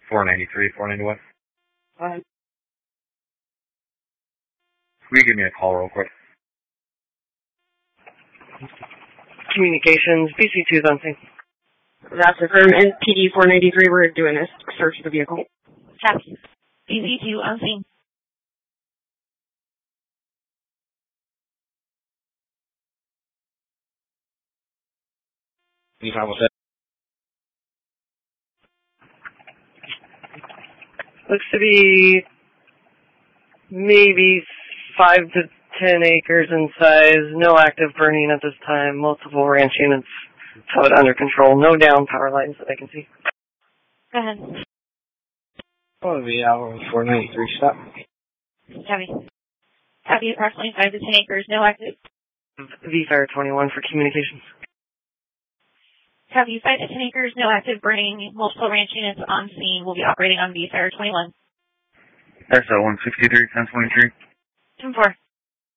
493, 491. Go ahead. Will you give me a call real quick? Communications, BC2's on scene. That's affirmed. NPD 493, we're doing a search of the vehicle. Copy. BC2 on scene. Any time with that? Looks to be maybe 5 to 10 acres in size. No active burning at this time. Multiple ranch units towed under control. No down power lines that I can see. Go ahead. Probably hour 493, stop. Copy. Copy, approximately 5 to 10 acres, no active. V-Fire 21 for communications. Copy, 5 to 10 acres, no active burning. Multiple ranch units on scene will be operating on V-Fire 21. SO 163, 1023. 10-4.